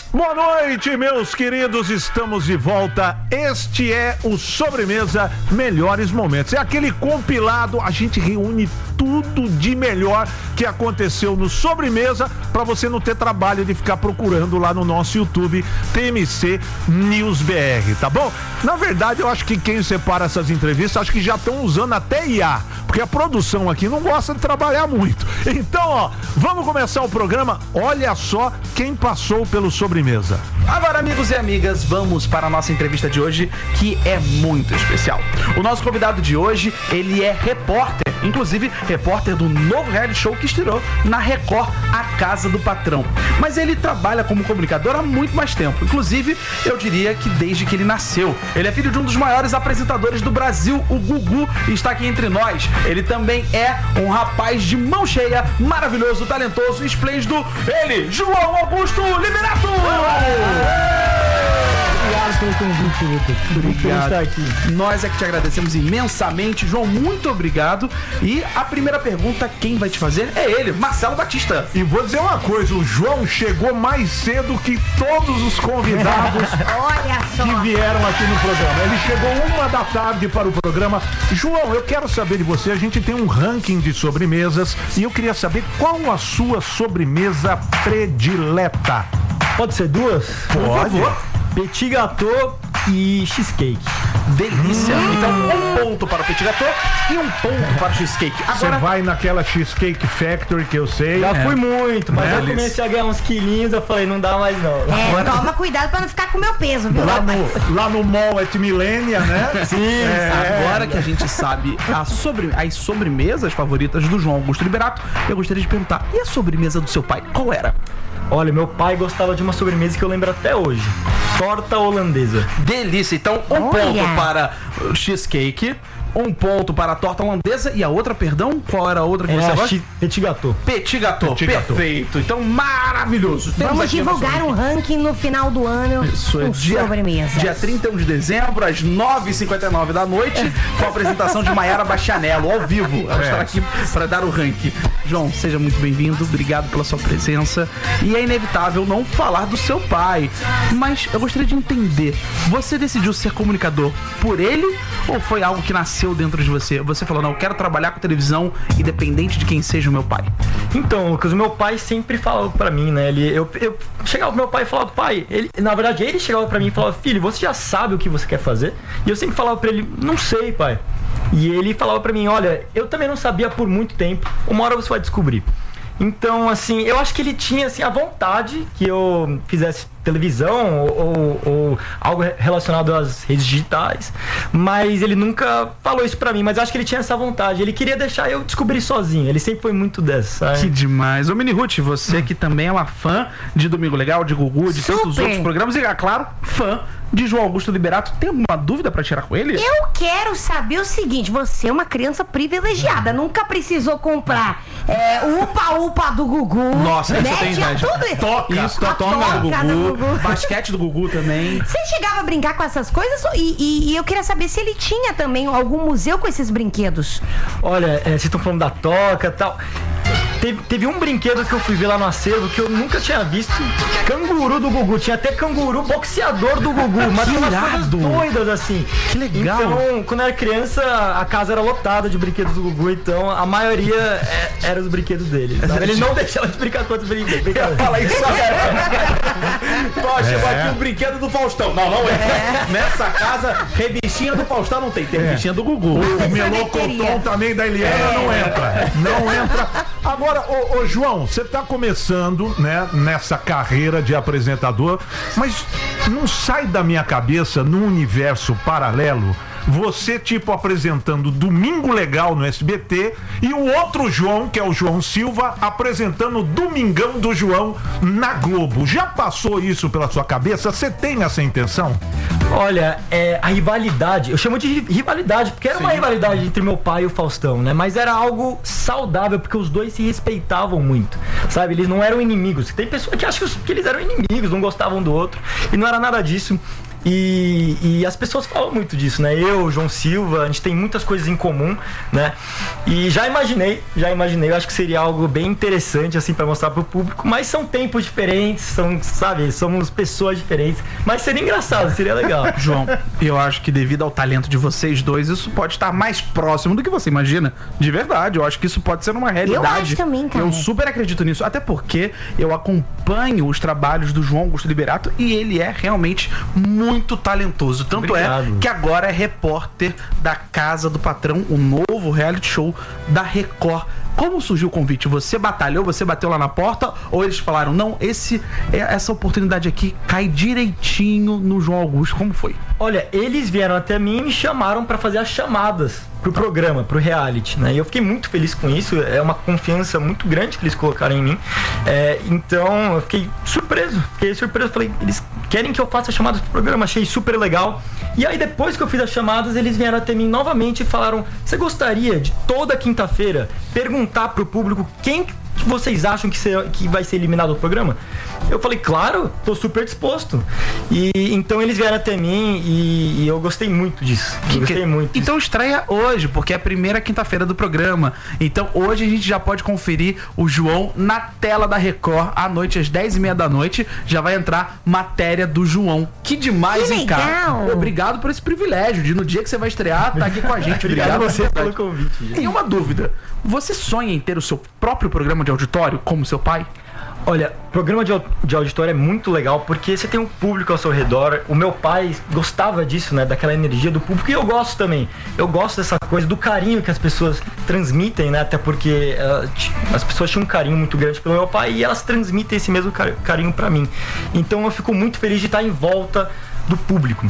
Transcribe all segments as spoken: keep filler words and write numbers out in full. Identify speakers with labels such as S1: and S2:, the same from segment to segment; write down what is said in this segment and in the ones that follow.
S1: Boa noite, meus queridos, estamos de volta. Este é o Sobremesa Melhores Momentos. É aquele compilado, a gente reúne tudo de melhor que aconteceu no Sobremesa, para você não ter trabalho de ficar procurando lá no nosso YouTube T M C News B R, tá bom? Na verdade, eu acho que quem separa essas entrevistas, acho que já estão usando até I A, porque a produção aqui não gosta de trabalhar muito. Então, ó, vamos começar o programa. Olha só quem passou pelo Sobremesa.
S2: Agora, amigos e amigas, vamos para a nossa entrevista de hoje, que é muito especial. O nosso convidado de hoje, ele é repórter, inclusive repórter do novo reality show que estreou na Record, A Casa do Patrão. Mas ele trabalha como comunicador há muito mais tempo, inclusive, eu diria que desde que ele nasceu. Ele é filho de um dos maiores apresentadores do Brasil, o Gugu, e está aqui entre nós. Ele também é um rapaz de mão cheia, maravilhoso, talentoso, esplêndido. Ele, João Augusto Liberato!
S3: Obrigado pelo convite, Lucas.
S2: Obrigado.
S3: Estar aqui.
S2: Nós é que te agradecemos imensamente. João, muito obrigado. E a primeira pergunta, quem vai te fazer é ele, Marcelo Batista.
S1: E vou dizer uma coisa, o João chegou mais cedo que todos os convidados
S4: Olha só.
S1: que vieram aqui no programa. Ele chegou uma da tarde para o programa. João, eu quero saber de você, a gente tem um ranking de sobremesas e eu queria saber qual a sua sobremesa predileta.
S3: Pode ser duas?
S1: Por favor.
S3: Petit gâteau e cheesecake.
S2: Delícia. Hum. Então, um ponto para o petit gâteau e um ponto para o cheesecake.
S1: Você
S2: Agora,
S1: vai naquela Cheesecake Factory que eu sei.
S3: Já fui muito, mas
S1: É,
S3: eu comecei a ganhar uns quilinhos, eu falei, não dá mais não.
S4: É, toma cuidado pra não ficar com o meu peso, viu?
S1: Lá no, lá no Mall at Millennia, né?
S3: Sim.
S1: É,
S2: agora que a gente sabe a sobre, as sobremesas favoritas do João Augusto Liberato, eu gostaria de perguntar, e a sobremesa do seu pai, qual era?
S3: Olha, meu pai gostava de uma sobremesa que eu lembro até hoje. Torta holandesa.
S2: Delícia. Então, um
S4: Olha.
S2: ponto para o cheesecake, um ponto para a torta holandesa e a outra, perdão, qual era a outra que você
S3: Era
S2: gosta?
S3: chi- petit gâteau.
S2: Petit gâteau.
S1: Petit gâteau.
S2: Perfeito. Então, maravilhoso. Temos
S4: Vamos
S2: aqui a nossa-
S4: divulgar um ranking no final do ano
S2: Isso é
S4: com
S2: dia,
S4: sobremesas.
S2: dia trinta e um de dezembro, às nove e cinquenta e nove da noite, com a apresentação de Maiara Bastianello, ao vivo. Ela
S1: É.
S2: estará aqui para dar o ranking. João, seja muito bem-vindo, obrigado pela sua presença. E é inevitável não falar do seu pai, mas eu gostaria de entender, você decidiu ser comunicador por ele ou foi algo que nasceu dentro de você? Você falou, não, eu quero trabalhar com televisão independente de quem seja o meu pai.
S3: Então, Lucas, o meu pai sempre falava pra mim, né? Ele, eu, eu chegava pro meu pai e falava, pai, ele, na verdade ele chegava pra mim e falava, filho, você já sabe o que você quer fazer? E eu sempre falava pra ele, não sei, pai. E ele falava pra mim, olha, eu também não sabia por muito tempo, uma hora você vai descobrir. Então, assim, eu acho que ele tinha, assim, a vontade que eu fizesse televisão ou, ou, ou algo relacionado às redes digitais, mas ele nunca falou isso pra mim, mas eu acho que ele tinha essa vontade, ele queria deixar eu descobrir sozinho, ele sempre foi muito dessa, sabe?
S2: Que demais. Ô, Mini Ruth, você que também é uma fã de Domingo Legal, de Gugu, de tantos
S4: Super.
S2: outros programas e, é claro, fã de João Augusto Liberato, tem alguma dúvida pra tirar com ele?
S4: Eu quero saber o seguinte, você é uma criança privilegiada, nunca precisou comprar é, o upa-upa do Gugu.
S2: Nossa, isso
S4: né?
S2: eu tenho
S4: Tinha
S2: inveja.
S4: tudo
S2: Toca, isso, a
S4: a
S2: toca do
S4: toca do
S2: Gugu,
S4: Gugu.
S2: basquete do Gugu também.
S4: Você chegava a brincar com essas coisas e, e- e eu queria saber se ele tinha também algum museu com esses brinquedos.
S3: Olha, é, vocês estão falando da toca e tal. Teve, teve um brinquedo que eu fui ver lá no acervo que eu nunca tinha visto. Canguru do Gugu. Tinha até canguru boxeador do Gugu. Mas
S2: Que
S3: tem umas coisas
S2: irado.
S3: doidas assim.
S2: Que legal.
S3: Então, quando eu era criança, a casa era lotada de brinquedos do Gugu. Então, a maioria é, era os brinquedos dele. sabe? Ele não deixava de brincar com outros brinquedos.
S2: Fala isso agora. Ó, chegou aqui o brinquedo do Faustão. Não, não é. Nessa casa, revistinha do Faustão não tem. Tem revistinha do Gugu.
S1: O melocotão também da Eliana não entra. Não entra. Agora, ô, ô João, você tá começando, né, nessa carreira de apresentador, mas não sai da minha cabeça, num universo paralelo, você, tipo, apresentando Domingo Legal no S B T e o outro João, que é o João Silva, apresentando Domingão do João na Globo. Já passou isso pela sua cabeça? Você tem essa intenção?
S3: Olha, é, a rivalidade, eu chamo de ri- rivalidade, porque era uma rivalidade entre meu pai e o Faustão, né? Mas era algo saudável, porque os dois se respeitavam muito, sabe? Eles não eram inimigos. Tem pessoas que acham que eles eram inimigos, não gostavam do outro, e não era nada disso. E, e as pessoas falam muito disso, né? Eu, o João Silva, a gente tem muitas coisas em comum, né? E já imaginei, já imaginei, eu acho que seria algo bem interessante, assim, pra mostrar pro público, mas são tempos diferentes, são, sabe, somos pessoas diferentes, mas seria engraçado, seria legal.
S2: João, eu acho que devido ao talento de vocês dois, isso pode estar mais próximo do que você imagina. De verdade, eu acho que isso pode ser uma realidade.
S4: Eu acho também, cara.
S2: Eu super acredito nisso, até porque eu acompanho os trabalhos do João Augusto Liberato e ele é realmente muito talentoso. Tanto
S3: Obrigado.
S2: é que agora é repórter da Casa do Patrão, o novo reality show da Record. Como surgiu o convite? Você batalhou, você bateu lá na porta, ou eles falaram, não, esse, essa oportunidade aqui cai direitinho no João Augusto? Como foi?
S3: Olha, eles vieram até mim e me chamaram pra fazer as chamadas pro programa, pro reality, né? E eu fiquei muito feliz com isso, é uma confiança muito grande que eles colocaram em mim. É, então, eu fiquei surpreso, fiquei surpreso, falei, eles querem que eu faça chamadas pro programa, achei super legal. E aí, depois que eu fiz as chamadas, eles vieram até mim novamente e falaram, você gostaria de toda quinta-feira perguntar pro público quem que vocês acham que, ser, que vai ser eliminado do programa? Eu falei, claro, tô super disposto. E então eles vieram até mim e, e eu gostei muito disso.
S2: Que
S3: eu gostei
S2: que...
S3: muito.
S2: Então
S3: disso.
S2: estreia hoje, porque é a primeira quinta-feira do programa. Então hoje a gente já pode conferir o João na tela da Record à noite, às dez e meia da noite. Já vai entrar matéria do João. Que demais,
S4: Que
S2: hein, cara?
S4: legal.
S2: Pô, obrigado por esse privilégio de no dia que você vai estrear, tá aqui com a gente. Obrigado,
S3: Obrigado a você
S2: pelo
S3: pelo convite.
S2: E uma dúvida, você sonha em ter o seu próprio programa de auditório como seu pai?
S3: Olha, programa de, de auditório é muito legal porque você tem um público ao seu redor. O meu pai gostava disso, né? Daquela energia do público, e eu gosto também. Eu gosto dessa coisa, do carinho que as pessoas transmitem, né? Até porque uh, t- as pessoas tinham um carinho muito grande pelo meu pai e elas transmitem esse mesmo car- carinho pra mim. Então eu fico muito feliz de estar em volta do público.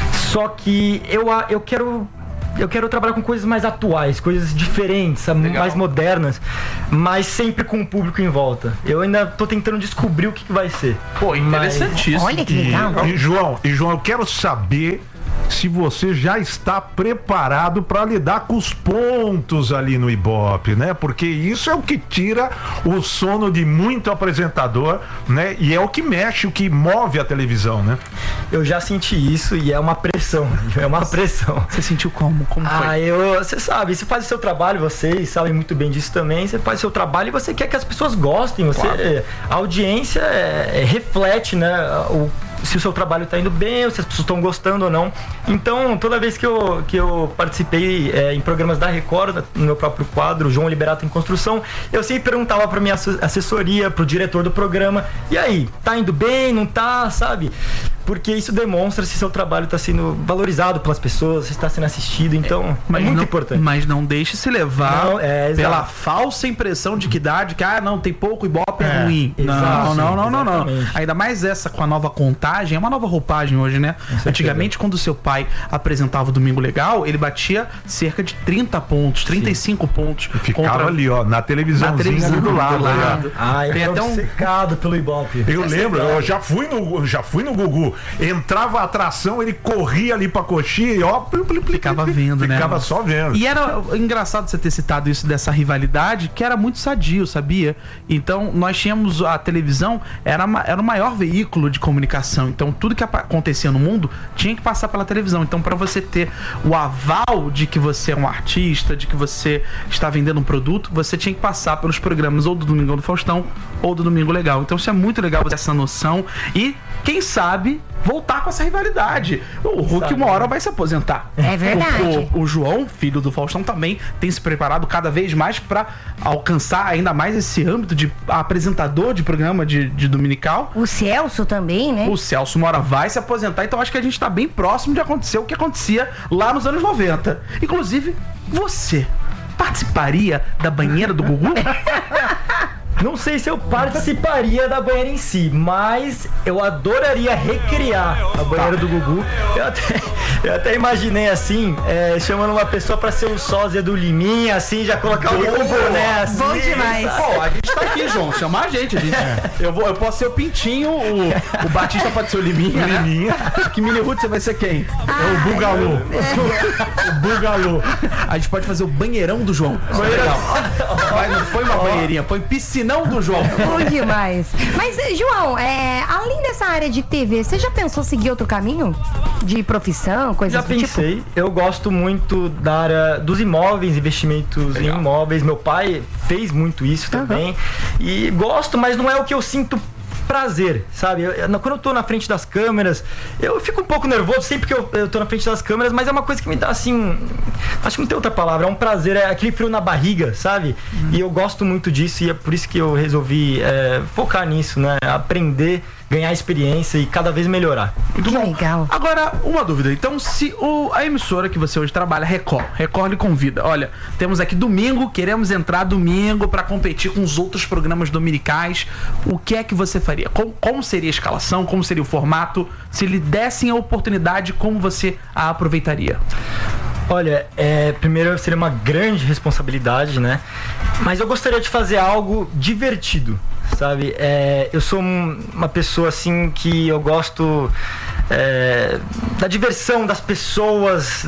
S3: Só que eu, a- eu quero... Eu quero trabalhar com coisas mais atuais, coisas diferentes,
S2: Legal.
S3: mais modernas, mas sempre com o público em volta. Eu ainda tô tentando descobrir o que, que vai ser.
S2: Pô, interessantíssimo.
S4: Olha que legal.
S1: E, e, João, e João, eu quero saber se você já está preparado para lidar com os pontos ali no Ibope, né? Porque isso é o que tira o sono de muito apresentador, né? E é o que mexe, o que move a televisão, né?
S3: Eu já senti isso e é uma pressão, é uma pressão.
S2: Você sentiu como? Como foi?
S3: Ah, eu, você sabe, você faz o seu trabalho, vocês sabem muito bem disso também, você faz o seu trabalho e você quer que as pessoas gostem, você,
S2: Claro.
S3: a audiência é, é, reflete, né, o se o seu trabalho está indo bem, ou se as pessoas estão gostando ou não. Então, toda vez que eu, que eu participei é, em programas da Record, no meu próprio quadro, João Liberato em Construção, eu sempre perguntava para minha assessoria, para o diretor do programa, e aí, tá indo bem, não tá, sabe? Porque isso demonstra se seu trabalho está sendo valorizado pelas pessoas, se está sendo assistido, então
S2: Mas
S3: é muito
S2: não,
S3: importante.
S2: Mas não deixe se levar
S3: Não, é, exato.
S2: pela falsa impressão de que dá, de que ah, não, tem pouco Ibope é,
S1: É,
S2: ruim.
S3: exato,
S2: não, não, não, não, não.
S3: exatamente.
S2: Ainda mais essa com a nova contagem, é uma nova roupagem hoje, né?
S3: certeza.
S2: Antigamente, quando seu pai apresentava o Domingo Legal, ele batia cerca de trinta pontos, trinta e cinco pontos.
S1: Ficava
S2: contra-
S1: ali, ó, na televisãozinha
S2: na televisão
S1: ali do lado. né?
S3: Ah, eu
S2: Tem
S3: tô
S2: até um-
S3: obcecado pelo Ibope.
S1: Eu
S3: Essa
S1: lembro,
S3: é
S1: eu
S3: verdade.
S1: já fui no, já fui no Gugu. Entrava a atração, ele corria ali pra coxinha e ó, plim, plim, plim,
S2: Ficava
S1: plim, plim,
S2: vendo, né?
S1: Ficava só vendo.
S2: E era engraçado você ter citado isso dessa rivalidade, que era muito sadio, sabia? Então, nós tínhamos a televisão, era, ma- era o maior veículo de comunicação. Então, tudo que apa- acontecia no mundo tinha que passar pela televisão. Então, para você ter o aval de que você é um artista, de que você está vendendo um produto, você tinha que passar pelos programas ou do Domingão do Faustão ou do Domingo Legal. Então, isso é muito legal, você ter essa noção. E, quem sabe, voltar com essa rivalidade. O Hulk,
S3: sabe,
S2: uma hora, vai se aposentar.
S4: É verdade.
S2: O, o- o João, filho do Faustão, também tem se preparado cada vez mais para alcançar ainda mais esse âmbito de apresentador de programa de, de dominical.
S4: O Celso também, né?
S2: O Celso Mora vai se aposentar, então acho que a gente tá bem próximo de acontecer o que acontecia lá nos anos noventa. Inclusive, você participaria da banheira do Gugu?
S3: Não sei se eu participaria da banheira em si, mas eu adoraria recriar a banheira do Gugu. Eu até, eu até imaginei assim, é, chamando uma pessoa pra ser o sósia do Liminha, assim, já colocar o boné assim.
S4: Bom demais.
S2: Pô, a gente tá aqui, João. Chamar a gente. A gente eu, vou, eu posso ser o Pintinho, o, o Batista pode ser o Liminha. Né?
S1: Liminha.
S2: Que mini Ruth você vai ser quem?
S1: É o Bugalô. O Bugalô.
S2: A gente pode fazer o banheirão do João. Isso é legal. Vai, não põe uma banheirinha, põe piscininha não do João.
S4: Bom demais. Mas, João, é, além dessa área de T V, você já pensou seguir outro caminho? De profissão, coisa
S3: Já
S4: do tipo?
S3: pensei, eu gosto muito da área dos imóveis, investimentos
S2: Legal.
S3: em imóveis. Meu pai fez muito isso também. E gosto, mas não é o que eu sinto prazer, sabe? Eu, eu, quando eu tô na frente das câmeras, eu fico um pouco nervoso sempre que eu, eu tô na frente das câmeras, mas é uma coisa que me dá assim. Acho que não tem outra palavra, é um prazer, é aquele frio na barriga, sabe? Uhum. E eu gosto muito disso e é por isso que eu resolvi é, focar nisso, né? Aprender, ganhar experiência e cada vez melhorar.
S2: Muito
S4: Que
S2: bom.
S4: legal.
S2: Agora, uma dúvida. Então, se o, a emissora que você hoje trabalha, Record, Record lhe convida. Olha, temos aqui domingo, queremos entrar domingo pra competir com os outros programas dominicais. O que é que você faria? Como, como seria a escalação? Como seria o formato? Se lhe dessem a oportunidade, como você a aproveitaria?
S3: Olha, é, primeiro seria uma grande responsabilidade, né? Mas eu gostaria de fazer algo divertido, sabe? É, eu sou um, uma pessoa assim que eu gosto é, da diversão das pessoas.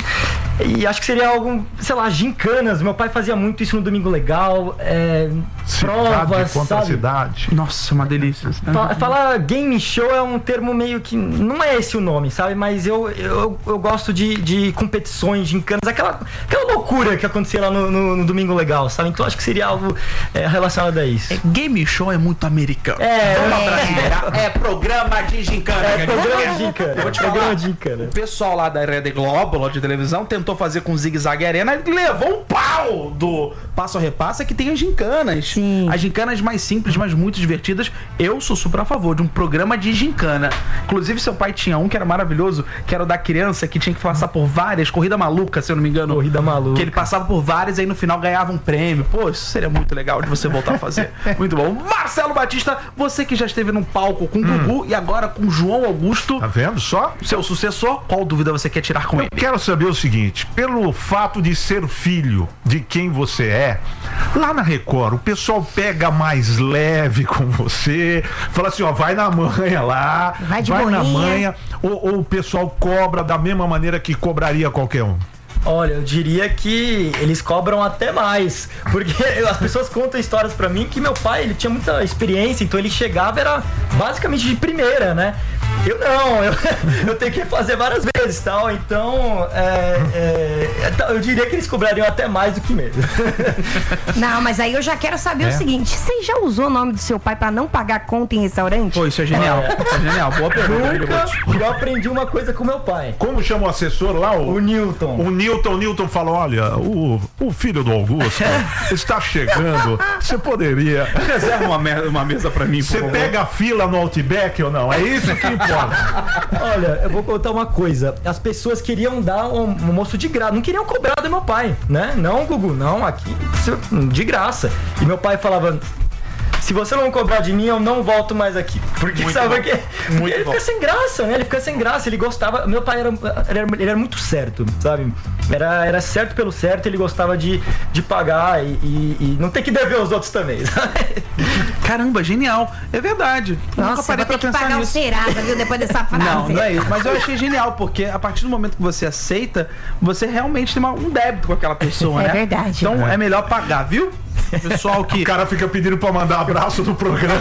S3: E acho que seria algo, sei lá, gincanas. Meu pai fazia muito isso no Domingo Legal. É, provas,
S1: contra
S3: sabe?
S1: a cidade.
S2: Nossa, uma delícia.
S3: Fa- Falar game show é um termo meio que. Não é esse o nome, sabe? Mas eu, eu, eu gosto de, de competições, gincanas, aquela, aquela loucura que acontecia lá no, no, no Domingo Legal, sabe? Então acho que seria algo é, relacionado a isso.
S2: É, game show é muito americano.
S3: É,
S2: É, é programa de gincana.
S3: é programa de gincana.
S2: Eu vou te
S3: Programa
S2: falar.
S3: de gincana.
S2: O pessoal lá da Rede Globo, lá de televisão, tentou fazer com o Zig Zag Arena e levou um pau do Passo a Repassa, que tem as gincanas.
S4: Sim.
S2: As gincanas mais simples, mas muito divertidas. Eu sou super a favor de um programa de gincana. Inclusive, seu pai tinha um que era maravilhoso, que era o da criança, que tinha que passar por várias, corrida maluca, se eu não me engano.
S3: Corrida maluca.
S2: Que ele passava por várias e aí no final ganhava um prêmio. Pô, isso seria muito legal de você voltar a fazer. Muito bom. Marcelo Batista, você que já esteve num palco com o Gugu e agora com o João Augusto,
S1: Tá vendo só?
S2: seu sucessor, qual dúvida você quer tirar com
S1: Eu
S2: ele?
S1: quero saber o seguinte, pelo fato de ser filho de quem você é, lá na Record, o pessoal pega mais leve com você, fala assim, ó, vai na manha lá,
S4: Vai de
S1: na
S4: boinha.
S1: manha, ou, ou o pessoal cobra da mesma maneira que cobraria qualquer um?
S3: Olha, eu diria que eles cobram até mais, porque as pessoas contam histórias pra mim que meu pai, ele tinha muita experiência, então ele chegava, era basicamente de primeira, né? Eu não, eu, eu tenho que fazer várias vezes, tal, então é, é, eu diria que eles cobrariam até mais do que mesmo.
S4: Não, mas aí eu já quero saber
S1: É?
S4: o seguinte: você já usou o nome do seu pai pra não pagar conta em restaurante?
S2: Pô, isso é genial. Isso é genial. Boa pergunta.
S3: Nunca eu aprendi uma coisa com meu pai,
S1: Como chama o assessor lá?
S3: o Newton.
S1: O Newton, o Newton falou, olha, o, o filho do Augusto está chegando, você poderia...
S2: Reserva uma, me- uma mesa pra mim, por
S1: Você
S2: favor.
S1: pega a fila no Outback ou não? É isso que importa.
S3: Olha, eu vou contar uma coisa. As pessoas queriam dar um, um almoço de graça, não queriam cobrar do meu pai, né? Não, Gugu, não, aqui de graça. E meu pai falava: se você não cobrar de mim, eu não volto mais aqui. Porque
S2: Muito
S3: sabe
S2: bom.
S3: que
S2: Muito
S3: ele
S2: bom.
S3: fica sem graça, né? Ele fica sem graça, ele gostava. Meu pai era, ele era, ele era muito certo, sabe? Era, era certo pelo certo, ele gostava de, de pagar e, e- e não ter que dever aos outros também, sabe?
S2: Caramba, genial. É verdade. Nunca
S4: Nossa,
S2: parei
S4: vou ter
S2: pra
S4: que
S2: pensar
S4: pagar o
S2: nisso.
S4: Serasa, viu, depois dessa frase.
S2: Não, não é isso. Mas eu achei genial, porque a partir do momento que você aceita, você realmente tem uma- um débito com aquela pessoa,
S4: É
S2: né?
S4: verdade.
S2: Então é melhor pagar, viu? Pessoal que...
S1: O cara fica pedindo pra mandar abraço do programa.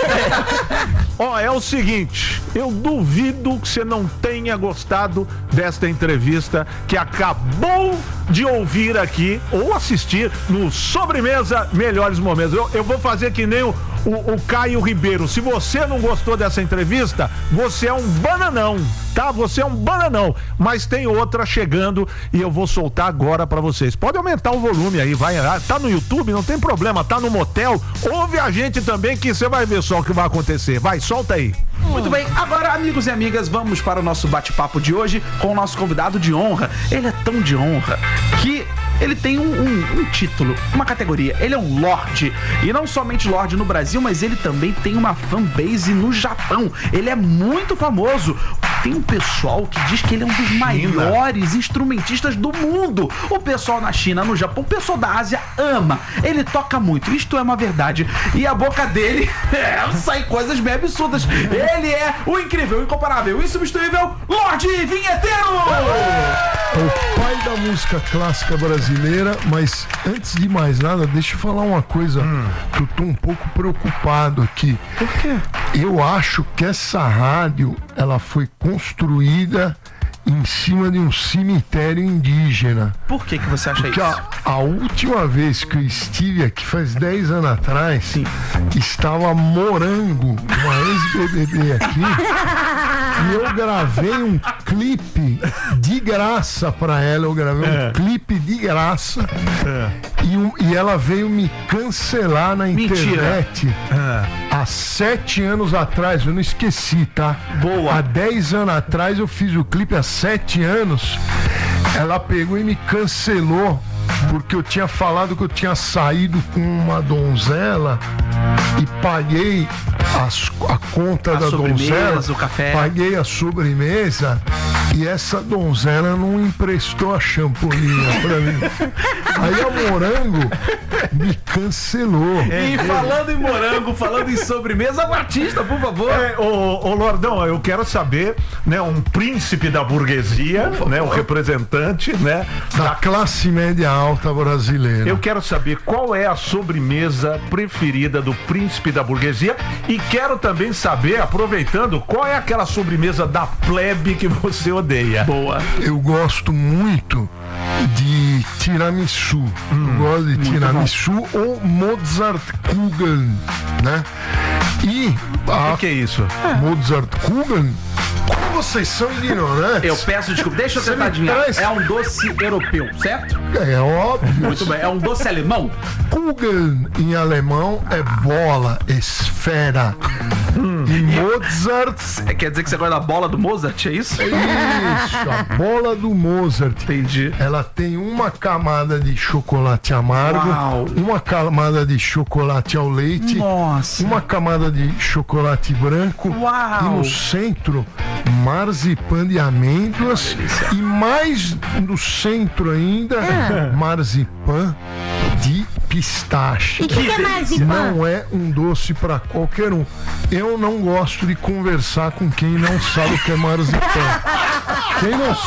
S1: Ó, é o seguinte, eu duvido que você não tenha gostado desta entrevista que acabou de ouvir aqui ou assistir no Sobremesa Melhores Momentos. Eu, eu vou fazer que nem o, o, o Caio Ribeiro. Se você não gostou dessa entrevista, você é um bananão, tá? Você é um bananão. Mas tem outra chegando e eu vou soltar agora pra vocês. Pode aumentar o volume aí, vai. Tá no YouTube, não tem problema. Tá no motel. Ouve a gente também que você vai ver só o que vai acontecer. Vai, solta aí.
S2: Muito bem, agora, amigos e amigas, vamos para o nosso bate-papo de hoje com o nosso convidado de honra. Ele é tão de honra que ele tem um, um- um título, uma categoria. Ele é um Lorde. E não somente Lorde no Brasil, mas ele também tem uma fanbase no Japão. Ele é muito famoso. tem um pessoal que diz que ele é um dos maiores instrumentistas do mundo. O pessoal na China, no Japão, o pessoal da Ásia ama. Ele toca muito, isto é uma verdade. E a boca dele é, sai coisas bem absurdas. Ele é o incrível, o incomparável, o insubstituível Lorde Vinheteiro!
S5: É o pai da música clássica brasileira, mas antes de mais nada, deixa eu falar uma coisa hum. que eu tô um pouco preocupado aqui.
S2: Por quê?
S5: Eu acho que essa rádio, ela foi construída em cima de um cemitério indígena.
S2: Por que que você acha
S5: Porque
S2: isso?
S5: A, a última vez que eu estive aqui, faz dez anos atrás, Sim. estava Morango, uma ex-B B B aqui, e eu gravei um clipe de graça pra ela, eu gravei é. um clipe de graça, é. e, um, e ela veio me cancelar na Mentira. internet é. há sete anos atrás, eu não esqueci, tá?
S2: Boa.
S5: Há dez anos atrás eu fiz o clipe, há sete anos, ela pegou e me cancelou porque eu tinha falado que eu tinha saído com uma donzela e paguei as, a conta a da donzela,
S2: o café.
S5: Paguei a sobremesa e essa donzela não emprestou a champolinha pra mim. Aí a Morango me cancelou.
S2: É, e falando em Morango, falando em sobremesa, Batista, por favor.
S1: É, ô, ô Lordão, eu quero saber, né, um príncipe da burguesia, né, um representante, né,
S5: da, da classe média alta brasileira.
S1: Eu quero saber qual é a sobremesa preferida do príncipe da burguesia e quero também saber, aproveitando, qual é aquela sobremesa da plebe que você odeia.
S2: Boa.
S5: Eu gosto muito de tiramisu. Hum, eu gosto de tiramisu bom. ou Mozartkugeln, né? E
S1: o que, que é isso?
S5: Mozartkugeln? Como vocês são ignorantes?
S2: Eu peço desculpa, deixa eu tentar adivinhar. Traz... É um doce europeu, certo?
S5: É óbvio.
S2: Muito bem, é um doce alemão?
S5: Kugeln em alemão é bola, esfera. Hum. E Mozart...
S2: Quer dizer que você gosta da bola do Mozart, é isso?
S5: Isso, a bola do Mozart.
S2: Entendi.
S5: Ela tem uma camada de chocolate amargo,
S2: Uau.
S5: uma camada de chocolate ao leite,
S2: Nossa.
S5: uma camada de chocolate branco.
S2: Uau.
S5: E no centro, marzipan de amêndoas e mais no centro ainda,
S4: ah.
S5: marzipan de pistache.
S4: E o que, que é marzipan?
S5: Não é um doce para qualquer um. Eu não gosto de conversar com quem não sabe o que é marzipan. Quem não